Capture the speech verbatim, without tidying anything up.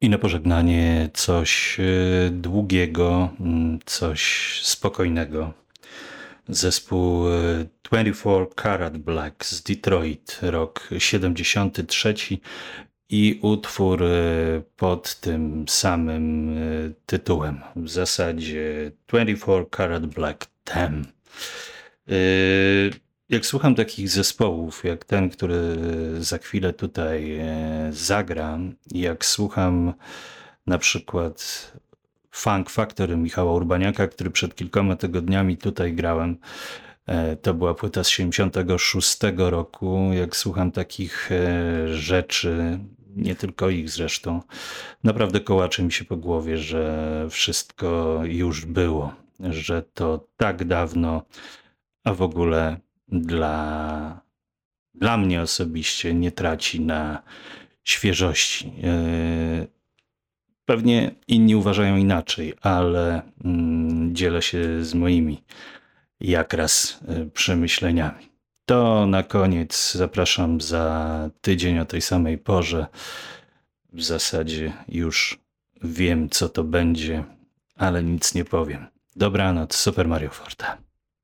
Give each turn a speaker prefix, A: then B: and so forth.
A: I na pożegnanie coś e, długiego, mm, coś spokojnego. Zespół e, dwadzieścia cztery Karat Black z Detroit, rok siedemdziesiąty trzeci i utwór e, pod tym samym e, tytułem. W zasadzie dwadzieścia cztery Karat Black Them. E, Jak słucham takich zespołów, jak ten, który za chwilę tutaj e, zagram, jak słucham na przykład Funk Factory Michała Urbaniaka, który przed kilkoma tygodniami tutaj grałem, e, to była płyta z siedemdziesiątego szóstego roku, jak słucham takich e, rzeczy, nie tylko ich zresztą, naprawdę kołacze mi się po głowie, że wszystko już było, że to tak dawno, a w ogóle dla, dla mnie osobiście nie traci na świeżości. Yy, Pewnie inni uważają inaczej, ale mm, dzielę się z moimi jakraz yy, przemyśleniami. To na koniec zapraszam za tydzień o tej samej porze. W zasadzie już wiem, co to będzie, ale nic nie powiem. Dobranoc, Super Mario Forte.